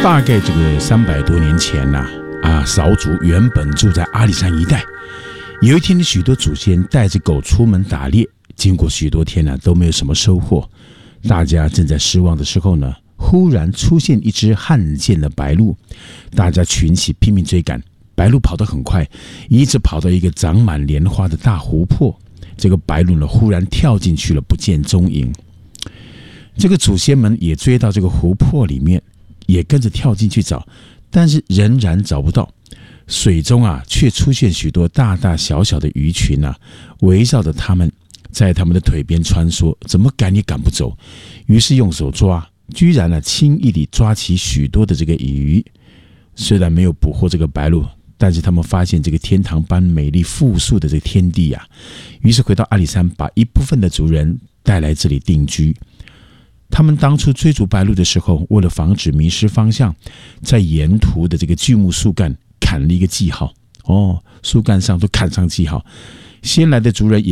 大概这个300多年前扫族原本住在阿里山一带。有一天，许多祖先带着狗出门打猎，经过许多天都没有什么收获。大家正在失望的时候呢，忽然出现一只罕见的白鹭，大家群起拼命追赶。白鹭跑得很快，一直跑到一个长满莲花的大湖泊。这个白鹭呢，忽然跳进去了，不见踪影。这个祖先们也追到这个湖泊里面，也跟着跳进去找，但是仍然找不到。水中却出现许多大大小小的鱼群围绕着他们，在他们的腿边穿梭，怎么赶也赶不走。于是用手抓，居然轻易地抓起许多的这个鱼。虽然没有捕获这个白鹭，但是他们发现这个天堂般美丽富庶的这个天地于是回到阿里山，把一部分的族人带来这里定居。他们当初追逐白鹭的时候，为了防止迷失方向，在沿途的这个巨木树干砍了一个记号，树干上都砍上记号。先来的族人也